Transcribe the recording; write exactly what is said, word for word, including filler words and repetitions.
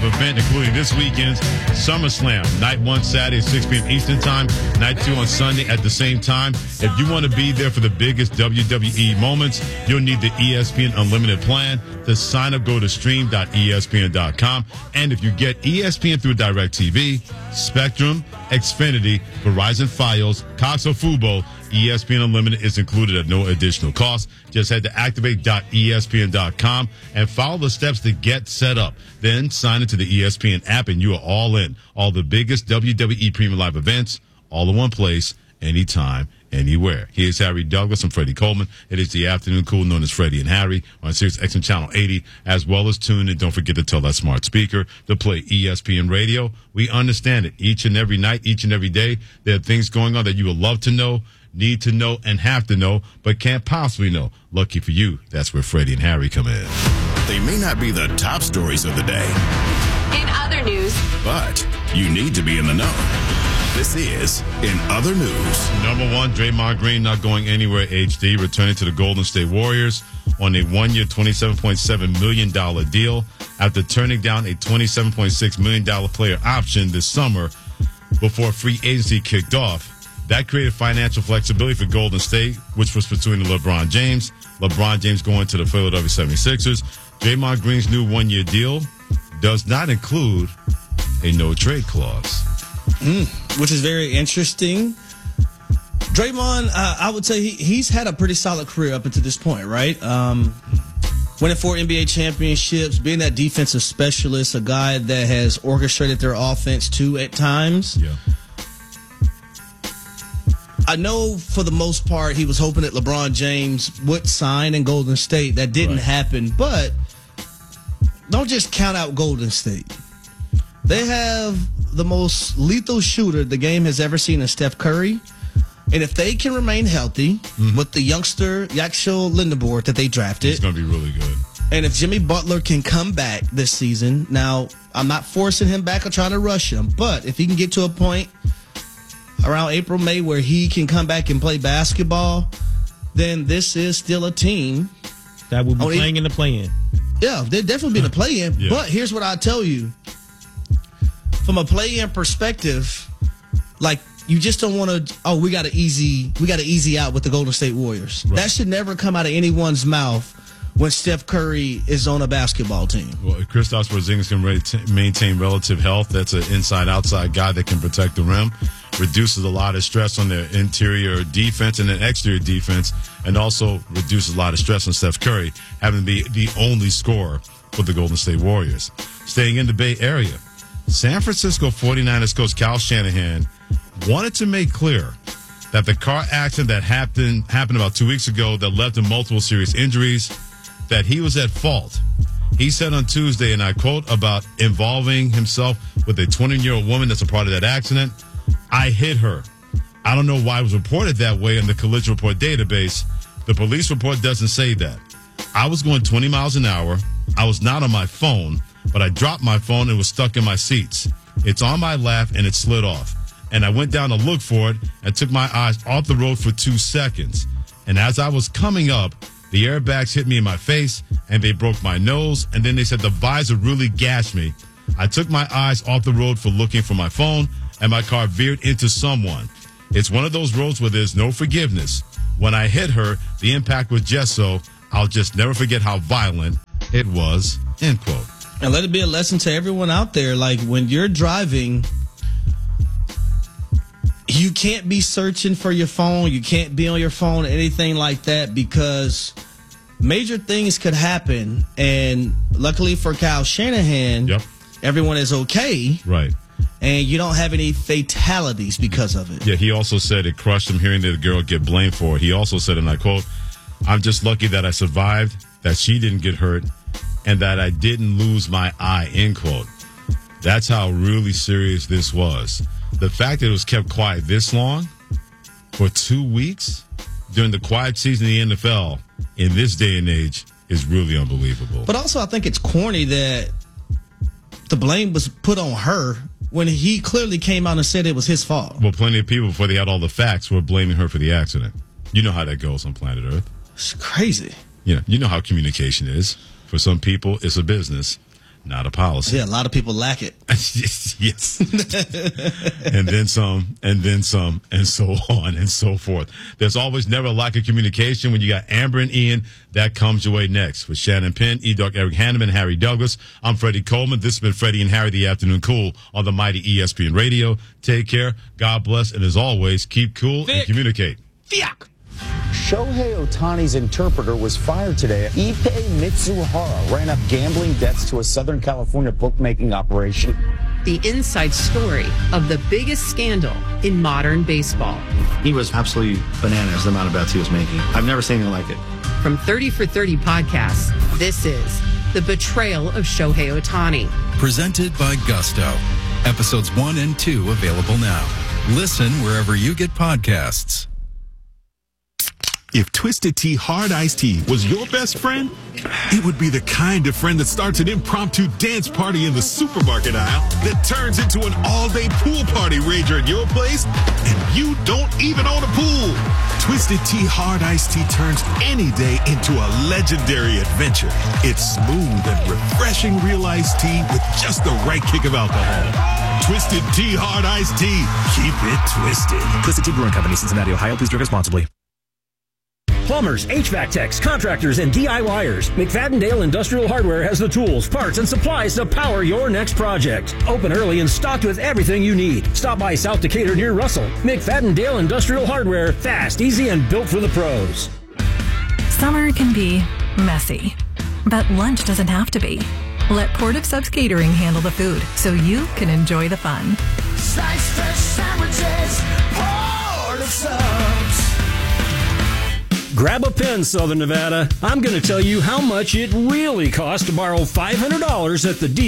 event, including this weekend's SummerSlam. Night one Saturday at six p.m. Eastern Time. Night two on Sunday at the same time. If you want to be there for the biggest W W E moments, you'll need the E S P N Unlimited plan. To sign up, go to stream dot E S P N dot com. And if you get E S P N through DirecTV, Spectrum, Xfinity, Verizon Fios, Cox or Fubo, E S P N Unlimited is included at no additional cost. Just head to activate dot E S P N dot com and follow the steps to get set up. Then sign into the E S P N app and you are all in. All the biggest W W E Premium Live events, all in one place, anytime, anywhere. Here's Harry Douglas and Freddie Coleman. It is the afternoon cool known as Freddie and Harry on Sirius X M Channel eighty, as well as tune in. Don't forget to tell that smart speaker to play E S P N Radio. We understand it each and every night, each and every day. There are things going on that you would love to know, need to know, and have to know, but can't possibly know. Lucky for you, that's where Freddie and Harry come in. They may not be the top stories of the day. In other news. But you need to be in the know. This is In Other News. Number one, Draymond Green not going anywhere, H D, returning to the Golden State Warriors on a one-year, twenty-seven point seven million dollars deal after turning down a twenty-seven point six million dollars player option this summer before free agency kicked off. That created financial flexibility for Golden State, which was pursuing LeBron James. LeBron James going to the Philadelphia seventy-sixers. Draymond Green's new one-year deal does not include a no-trade clause. Mm, which is very interesting. Draymond, uh, I would say he, he's had a pretty solid career up until this point, right? Um, winning four N B A championships, being that defensive specialist, a guy that has orchestrated their offense too at times. Yeah. I know for the most part he was hoping that LeBron James would sign in Golden State. That didn't Right. happen, but don't just count out Golden State. They have the most lethal shooter the game has ever seen in Steph Curry. And if they can remain healthy mm-hmm. with the youngster Yaxel Lindenborg that they drafted. It's going to be really good. And if Jimmy Butler can come back this season, now I'm not forcing him back or trying to rush him, but if he can get to a point around April, May where he can come back and play basketball, then this is still a team that will be oh, playing it, in the play-in. Yeah, they'll definitely be in the play-in. Yeah. But here's what I tell you. From a play-in perspective, like you just don't want to. Oh, we got to easy. We got to easy out with the Golden State Warriors. Right. That should never come out of anyone's mouth when Steph Curry is on a basketball team. Well, if Kristaps Porzingis can re- maintain relative health, that's an inside-outside guy that can protect the rim, reduces a lot of stress on their interior defense and then exterior defense, and also reduces a lot of stress on Steph Curry having to be the only scorer for the Golden State Warriors. Staying in the Bay Area, San Francisco forty-niners coach Kyle Shanahan wanted to make clear that the car accident that happened happened about two weeks ago that led to multiple serious injuries, that he was at fault. He said on Tuesday, and I quote, about involving himself with a twenty-year-old woman that's a part of that accident. I hit her. I don't know why it was reported that way in the collision report database. The police report doesn't say that. I was going twenty miles an hour. I was not on my phone, but I dropped my phone and was stuck in my seats. It's on my lap and it slid off. And I went down to look for it and took my eyes off the road for two seconds. And as I was coming up, the airbags hit me in my face and they broke my nose. And then they said the visor really gashed me. I took my eyes off the road for looking for my phone and my car veered into someone. It's one of those roads where there's no forgiveness. When I hit her, the impact was just so. I'll just never forget how violent it was, end quote. And let it be a lesson to everyone out there. Like, when you're driving, you can't be searching for your phone. You can't be on your phone, anything like that, because major things could happen. And luckily for Kyle Shanahan, yep. everyone is okay. Right. And you don't have any fatalities because of it. Yeah, he also said it crushed him hearing that the girl get blamed for it. He also said, and I quote, "I'm just lucky that I survived, that she didn't get hurt, and that I didn't lose my eye," end quote. That's how really serious this was. The fact that it was kept quiet this long, for two weeks, during the quiet season of the N F L, in this day and age, is really unbelievable. But also, I think it's corny that the blame was put on her when he clearly came out and said it was his fault. Well, plenty of people, before they had all the facts, were blaming her for the accident. You know how that goes on planet Earth. It's crazy. You know, you know how communication is. For some people, it's a business. not a policy. Yeah, a lot of people lack it. Yes. And then some, and then some, and so on and so forth. There's always never a lack of communication. When you got Amber and Ian, that comes your way next. With Shannon Penn, E-Dog, Eric Hanneman, Harry Douglas. I'm Freddie Coleman. This has been Freddie and Harry, the Afternoon Cool on the mighty E S P N Radio. Take care. God bless. And as always, keep cool Vic. and communicate. Fiak. Shohei Ohtani's interpreter was fired today. Ippei Mitsuhara ran up gambling debts to a Southern California bookmaking operation. The inside story of the biggest scandal in modern baseball. He was absolutely bananas, the amount of bets he was making. I've never seen anything like it. From thirty for thirty podcasts, this is The Betrayal of Shohei Ohtani. Presented by Gusto. Episodes one and two available now. Listen wherever you get podcasts. If Twisted Tea Hard Iced Tea was your best friend, it would be the kind of friend that starts an impromptu dance party in the supermarket aisle that turns into an all-day pool party rager at your place, and you don't even own a pool. Twisted Tea Hard Iced Tea turns any day into a legendary adventure. It's smooth and refreshing real iced tea with just the right kick of alcohol. Twisted Tea Hard Iced Tea. Keep it twisted. Twisted Tea Brewing Company, Cincinnati, Ohio. Please drink responsibly. Plumbers, H V A C techs, contractors, and DIYers. McFadden-Dale Industrial Hardware has the tools, parts, and supplies to power your next project. Open early and stocked with everything you need. Stop by South Decatur near Russell. McFadden-Dale Industrial Hardware. Fast, easy, and built for the pros. Summer can be messy, but lunch doesn't have to be. Let Port of Subs Catering handle the food so you can enjoy the fun. Sliced fresh sandwiches, Port of Subs. Grab a pen, Southern Nevada. I'm going to tell you how much it really costs to borrow five hundred dollars at the D